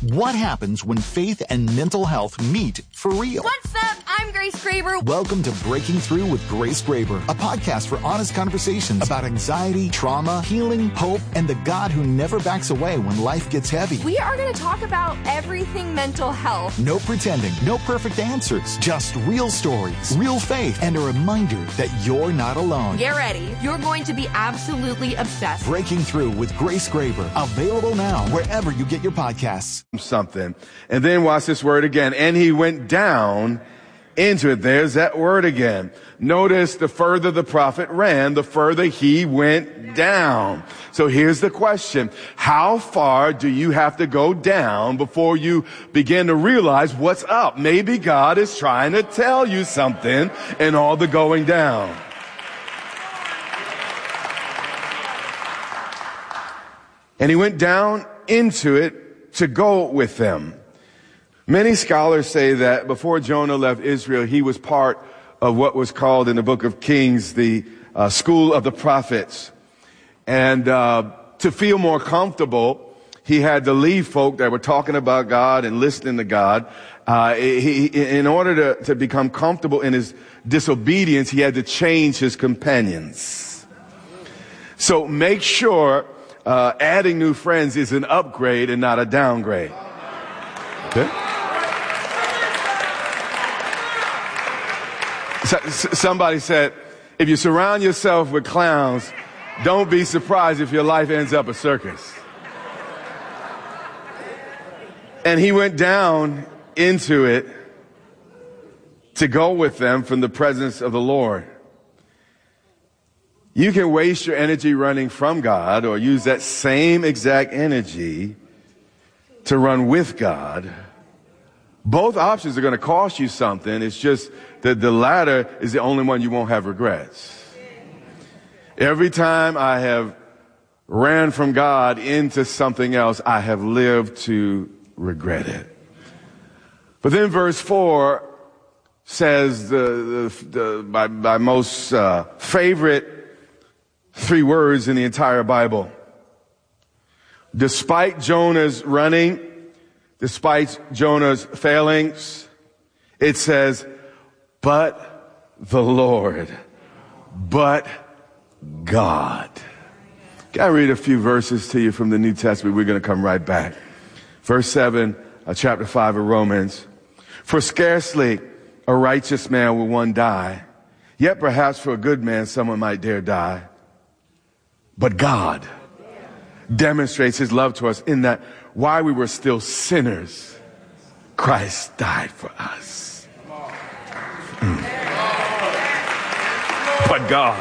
What happens when faith and mental health meet for real? What's up? I'm Grace Graber. Welcome to Breaking Through with Grace Graber, a podcast for honest conversations about anxiety, trauma, healing, hope, and the God who never backs away when life gets heavy. We are going to talk about everything mental health. No pretending, no perfect answers, just real stories, real faith, and a reminder that you're not alone. Get ready. You're going to be absolutely obsessed. Breaking Through with Grace Graber, available now wherever you get your podcasts. Something. And then watch this word again. And he went down into it. There's that word again. Notice the further the prophet ran, the further he went down. So here's the question. How far do you have to go down before you begin to realize what's up? Maybe God is trying to tell you something in all the going down. And he went down into it to go with them. Many scholars say that before Jonah left Israel, he was part of what was called in the book of Kings, the school of the prophets. And to feel more comfortable, he had to leave folk that were talking about God and listening to God. In order to become comfortable in his disobedience, he had to change his companions. So make sure adding new friends is an upgrade and not a downgrade. Okay? Somebody said, if you surround yourself with clowns, don't be surprised if your life ends up a circus. And he went down into it to go with them from the presence of the Lord. You can waste your energy running from God or use that same exact energy to run with God. Both options are going to cost you something. It's just that the latter is the only one you won't have regrets. Every time I have ran from God into something else, I have lived to regret it. But then verse 4 says my most favorite 3 words in the entire Bible. Despite Jonah's running, despite Jonah's failings, it says, but the Lord, but God. Can I read a few verses to you from the New Testament? We're going to come right back. Verse 7, chapter 5 of Romans. For scarcely a righteous man will one die, yet perhaps for a good man someone might dare die. But God demonstrates his love to us in that while we were still sinners, Christ died for us. But God.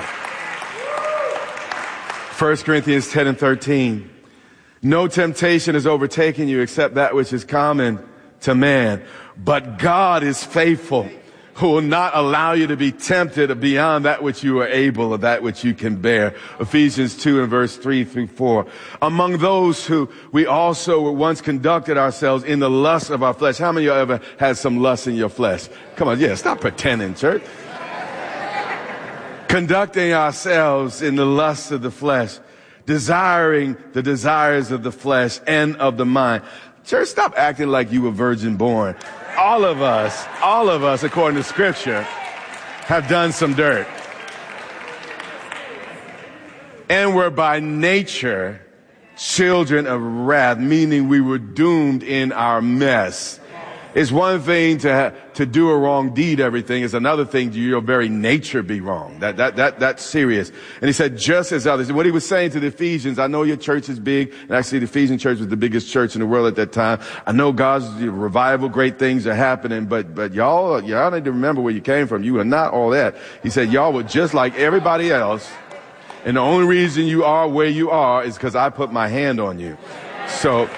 1 Corinthians 10 and 13. No temptation has overtaken you except that which is common to man. But God is faithful, who will not allow you to be tempted beyond that which you are able or that which you can bear. Ephesians 2 and verse 3 through 4. Among those who we also once conducted ourselves in the lust of our flesh. How many of you ever had some lust in your flesh? Come on, yeah, stop pretending, church. Conducting ourselves in the lust of the flesh, desiring the desires of the flesh and of the mind. Church, stop acting like you were virgin born. All of us, according to Scripture, have done some dirt. And we're by nature children of wrath, meaning we were doomed in our mess. It's one thing to do a wrong deed, everything. It's another thing to your very nature be wrong. That's serious. And he said, just as others. And what he was saying to the Ephesians, I know your church is big. And actually, the Ephesian church was the biggest church in the world at that time. I know God's revival, great things are happening. But y'all need to remember where you came from. You are not all that. He said, y'all were just like everybody else. And the only reason you are where you are is because I put my hand on you. So,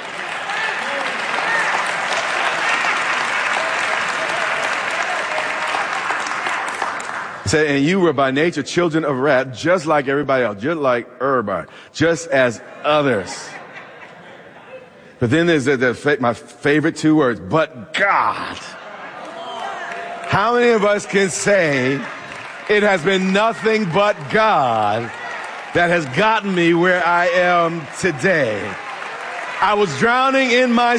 and you were by nature children of wrath, just like everybody else, just like everybody, just as others. But then there's my favorite 2 words, but God. How many of us can say it has been nothing but God that has gotten me where I am today? I was drowning in my